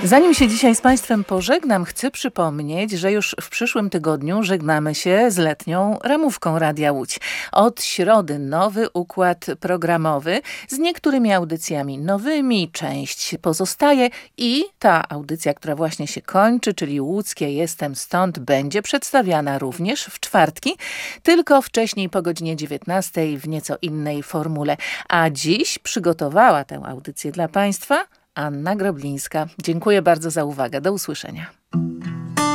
Zanim się dzisiaj z Państwem pożegnam, chcę przypomnieć, że już w przyszłym tygodniu żegnamy się z letnią ramówką Radia Łódź. Od środy nowy układ programowy z niektórymi audycjami nowymi, część pozostaje i ta audycja, która właśnie się kończy, czyli łódzkie Jestem Stąd, będzie przedstawiana również w czwartki, tylko wcześniej po godzinie 19 w nieco innej formule. A dziś przygotowała tę audycję dla Państwa Anna Groblińska. Dziękuję bardzo za uwagę. Do usłyszenia.